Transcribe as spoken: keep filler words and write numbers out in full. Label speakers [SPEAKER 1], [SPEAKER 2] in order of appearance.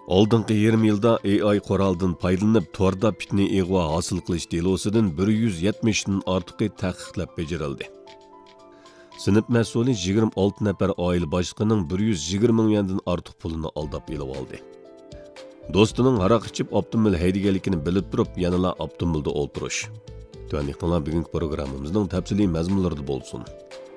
[SPEAKER 1] Oldingi yarim yilda A I quroldan foydalanib torda fitna ig'vo hosil qilish delosidan bir yuz yetmishdan ortiqi tahqiqlab bajarildi. Sinf mas'uli yigirma olti nafar oila boshliqining bir yuz yigirma ming yuandan ortiq pulini aldab elib oldi. Do'stining aroq ichib avtomobil haydaganligini bilib turib, yanala avtomobilda o'tirish. Tuaniqlar bugungi programmamizning tafsiliy mazmunlarida bo'lsin.